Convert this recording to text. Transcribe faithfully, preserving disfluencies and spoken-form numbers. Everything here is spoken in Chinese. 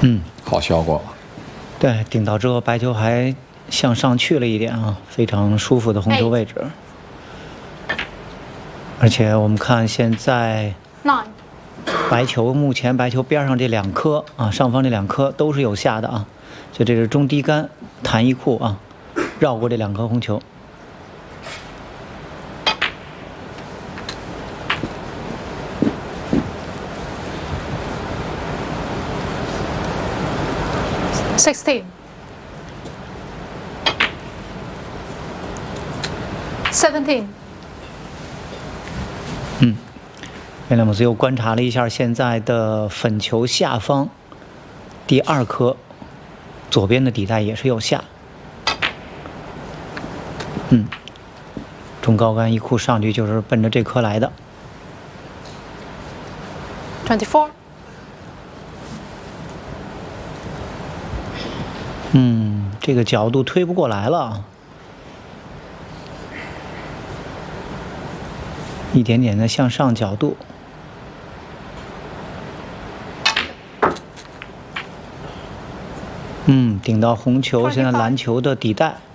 嗯， 好效果。 对，顶到之后白球还向上去了一点啊，非常舒服的红球位置。而且我们看现在白球目前白球边上这两颗啊，上方这两颗都是有下的啊，所以这是中低杆弹一库啊，绕过这两颗红球。 Sixteen. Seventeen. 嗯，威廉姆斯又观察了一下现在的粉球下方第二颗左边的底带也是有下。嗯，中高杆一库上去就是奔着这颗来的。 Twenty-four. 嗯，这个角度推不过来了，一点点的向上角度。嗯，顶到红球，现在蓝球的底带。